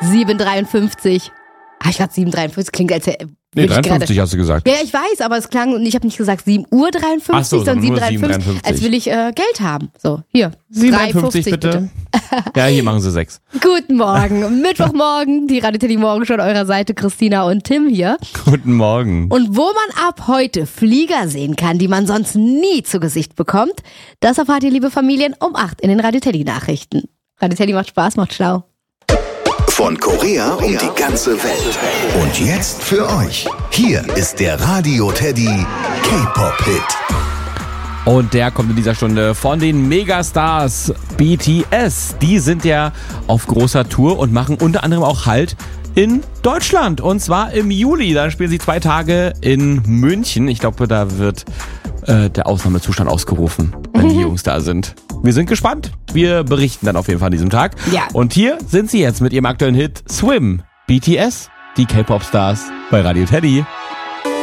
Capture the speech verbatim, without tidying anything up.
sieben Uhr dreiundfünfzig. Ah, ich glaube sieben Uhr dreiundfünfzig klingt als... Nee, dreiundfünfzig hast du gesagt. Ja, ich weiß, aber es klang, und ich habe nicht gesagt sieben Uhr dreiundfünfzig, Ach so, sondern sieben Uhr nur sieben Uhr dreiundfünfzig, dreiundfünfzig. als will ich äh, Geld haben. So, hier, sieben Uhr drei dreiundfünfzig fünfzig bitte. Ja, hier machen sie sechs. Guten Morgen, Mittwochmorgen, die Radio Teddy Morgen schon an eurer Seite, Christina und Tim hier. Guten Morgen. Und wo man ab heute Flieger sehen kann, die man sonst nie zu Gesicht bekommt, das erfahrt ihr, liebe Familien, um acht in den Radio Teddy Nachrichten. Radio Teddy macht Spaß, macht schlau. Von Korea um die ganze Welt. Und jetzt für euch. Hier ist der Radio Teddy K-Pop-Hit. Und der kommt in dieser Stunde von den Megastars B T S. Die sind ja auf großer Tour und machen unter anderem auch Halt in Deutschland. Und zwar im Juli. Da spielen sie zwei Tage in München. Ich glaube, da wird äh, der Ausnahmezustand ausgerufen, wenn die Jungs da sind. Wir sind gespannt. Wir berichten dann auf jeden Fall an diesem Tag. Ja. Und hier sind sie jetzt mit ihrem aktuellen Hit Swim. B T S, die K-Pop-Stars bei Radio Teddy.